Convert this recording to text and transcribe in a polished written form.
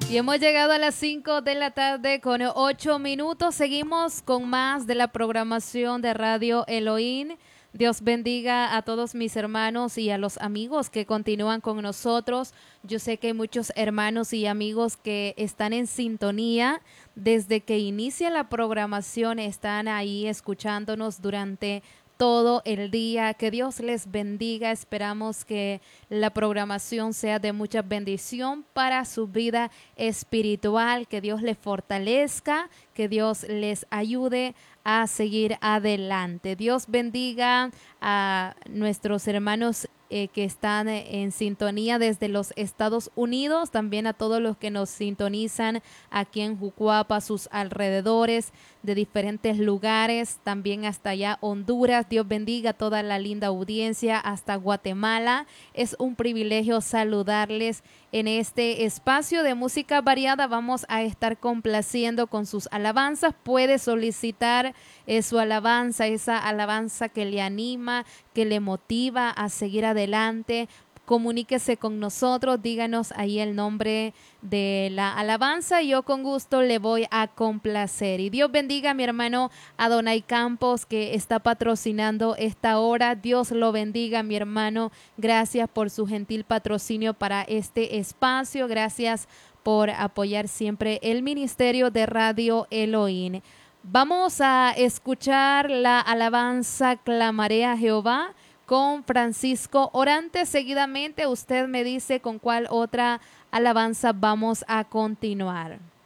Y hemos llegado a las 5 de la tarde con 8 minutos. Seguimos con más de la programación de Radio Elohim. Dios bendiga a todos mis hermanos y a los amigos que continúan con nosotros. Yo sé que hay muchos hermanos y amigos que están en sintonía desde que inicia la programación, están ahí escuchándonos durante todo el día. Que Dios les bendiga. Esperamos que la programación sea de mucha bendición para su vida espiritual, que Dios les fortalezca, que Dios les ayude a seguir adelante. Dios bendiga a nuestros hermanos que están en sintonía desde los Estados Unidos, también a todos los que nos sintonizan aquí en Jucuapa, sus alrededores, de diferentes lugares, también hasta allá Honduras. Dios bendiga a toda la linda audiencia hasta Guatemala. Es un privilegio saludarles en este espacio de música variada. Vamos a estar complaciendo con sus alabanzas. Puede solicitar su alabanza, esa alabanza que le anima, que le motiva a seguir adelante. Comuníquese con nosotros, díganos ahí el nombre de la alabanza y yo con gusto le voy a complacer. Y Dios bendiga a mi hermano Adonai Campos, que está patrocinando esta hora. Dios lo bendiga, mi hermano. Gracias por su gentil patrocinio para este espacio. Gracias por apoyar siempre el ministerio de Radio Elohim. Vamos a escuchar la alabanza Clamaré a Jehová con Francisco Orante. Seguidamente usted me dice con cuál otra alabanza vamos a continuar.